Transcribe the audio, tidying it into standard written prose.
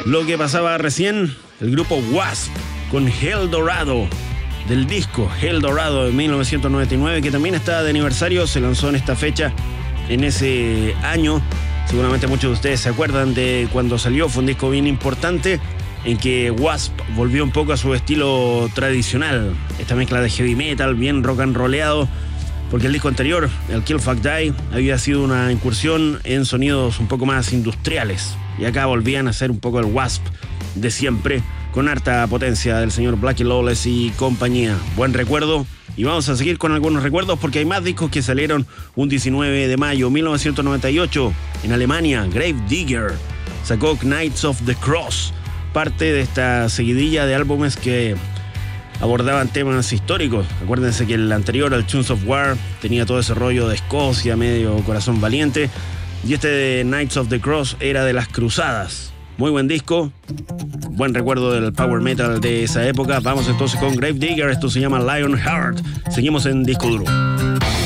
Lo que pasaba recién, el grupo Wasp con Hell Dorado, del disco Hell Dorado de 1999, que también está de aniversario, se lanzó en esta fecha, en ese año. Seguramente muchos de ustedes se acuerdan de cuando salió, fue un disco bien importante en que Wasp volvió un poco a su estilo tradicional, esta mezcla de heavy metal, bien rock and rolleado, porque el disco anterior, el Kill Fuck Die, había sido una incursión en sonidos un poco más industriales, y acá volvían a hacer un poco el Wasp de siempre, con harta potencia del señor Blackie Lawless y compañía. Buen recuerdo, y vamos a seguir con algunos recuerdos porque hay más discos que salieron un 19 de mayo 1998 en Alemania. Grave Digger sacó Knights of the Cross, parte de esta seguidilla de álbumes que abordaban temas históricos. Acuérdense que el anterior, el Tunes of War, tenía todo ese rollo de Escocia, medio corazón valiente, y este de Knights of the Cross era de las cruzadas. Muy buen disco, buen recuerdo del power metal de esa época. Vamos entonces con Grave Digger, esto se llama Lionheart. Seguimos en Disco Duro.